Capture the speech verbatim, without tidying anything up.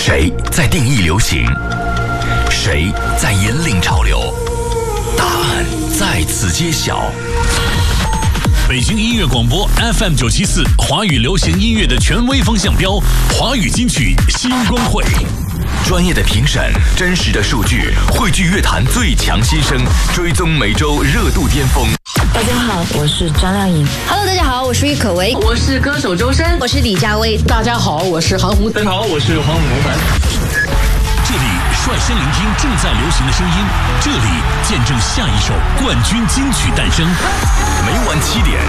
谁在定义流行？谁在引领潮流？答案在此揭晓。 北京音乐广播 F M 九七四，华语流行音乐的权威风向标，华语金曲新光会。 专业的评审，真实的数据，汇聚乐坛最强新声，追踪每周热度巅峰。 大家好，我是张靓颖。 Hello， 大家好，我是郁可唯。 我是歌手周深。 我是李佳薇。 大家好，我是韩红。 大家好，我是黄猛凡。 这里率先聆听正在流行的声音，这里见证下一首冠军金曲诞生。 每晚七点，